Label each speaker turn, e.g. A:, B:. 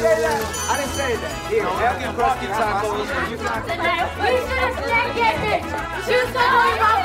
A: say that. I didn't say that. Here, have your barbecue tacos. You should have said get it. Choose the